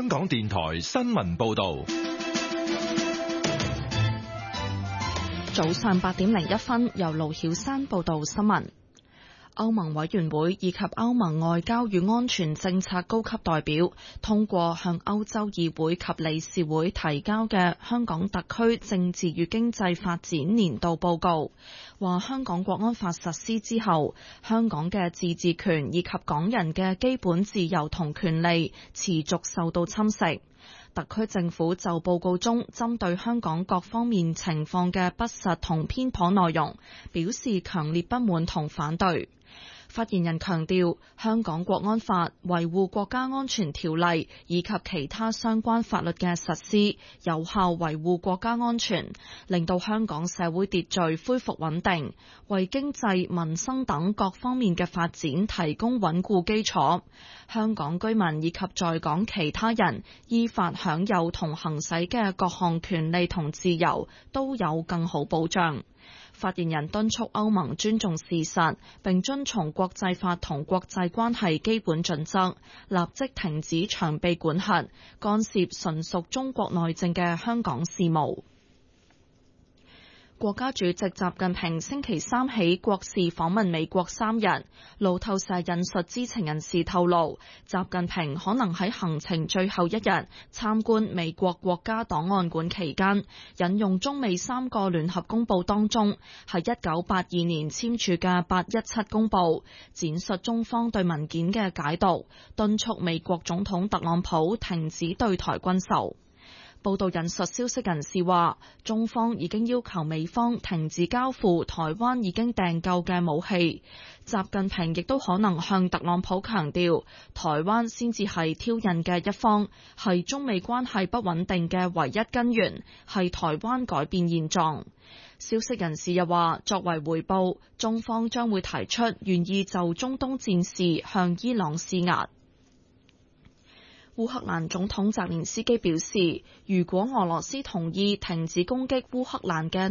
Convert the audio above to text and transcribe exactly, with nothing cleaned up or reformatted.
香港電台新聞報道。 早上八點零一分，由盧曉山報道新聞。歐盟委員會以及歐盟外交與安全政策高級代表通過向歐洲議會及理事會提交嘅香港特區政治與經濟發展年度報告，話香港國安法實施之後，香港嘅自治權以及港人嘅基本自由同權利持續受到侵蝕。特區政府就報告中針對香港各方面情況嘅不實同偏頗內容，表示強烈不滿同反對。發言人強調，香港國安法、維護國家安全條例以及其他相關法律嘅實施，有效維護國家安全，令到香港社會秩序恢復穩定，為經濟、民生等各方面嘅發展提供穩固基礎。香港居民以及在港其他人依法享有同行使嘅各項權利同自由都有更好保障。發言人敦促歐盟尊重事實，並遵從國際法同國際關係基本準則，立即停止長臂管轄、干涉純屬中國內政嘅香港事務。國家主席習近平星期三起國事訪問美國三日。路透社引述知情人士透露，習近平可能喺行程最後一日參觀美國國家檔案館期間，引用中美三個聯合公報當中喺一九八二年簽署嘅八一七公報，闡述中方對文件嘅解讀，敦促美國總統特朗普停止對台軍售。報道引述消息人士話，中方已經要求美方停止交付台灣已經訂購嘅武器。習近平亦都可能向特朗普強調，台灣先至係挑釁嘅一方，係中美關係不穩定嘅唯一根源，係台灣改變現狀。消息人士又話，作為回報，中方將會提出願意就中東戰事向伊朗施壓。烏克蘭總統澤連斯基表示，如果俄羅斯同意停止攻擊烏克蘭嘅